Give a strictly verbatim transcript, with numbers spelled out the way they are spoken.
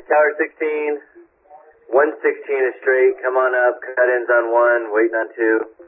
Tower sixteen, one sixteen is straight. Come on up. Cut-ins on one. Waiting on two.